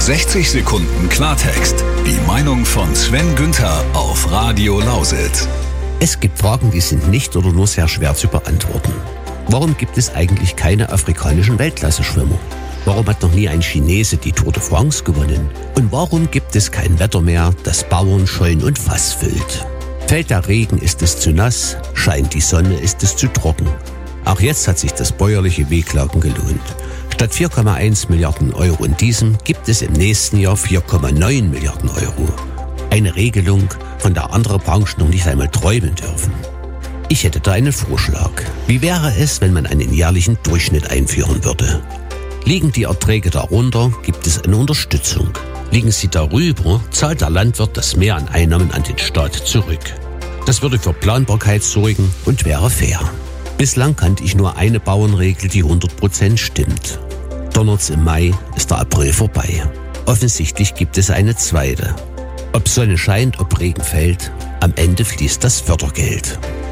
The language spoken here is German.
60 Sekunden Klartext. Die Meinung von Sven Günther auf Radio Lausitz. Es gibt Fragen, die sind nicht oder nur sehr schwer zu beantworten. Warum gibt es eigentlich keine afrikanischen Weltklasse-Schwimmer? Warum hat noch nie ein Chinese die Tour de France gewonnen? Und warum gibt es kein Wetter mehr, das Bauern scheuen und Fass füllt? Fällt der Regen, ist es zu nass, scheint die Sonne, ist es zu trocken. Auch jetzt hat sich das bäuerliche Wehklagen gelohnt. Statt 4,1 Milliarden Euro in diesem gibt es im nächsten Jahr 4,9 Milliarden Euro. Eine Regelung, von der andere Branchen noch nicht einmal träumen dürfen. Ich hätte da einen Vorschlag. Wie wäre es, wenn man einen jährlichen Durchschnitt einführen würde? Liegen die Erträge darunter, gibt es eine Unterstützung. Liegen sie darüber, zahlt der Landwirt das Mehr an Einnahmen an den Staat zurück. Das würde für Planbarkeit sorgen und wäre fair. Bislang kannte ich nur eine Bauernregel, die 100% stimmt. Donnert's im Mai, ist der April vorbei. Offensichtlich gibt es eine zweite. Ob Sonne scheint, ob Regen fällt, am Ende fließt das Fördergeld.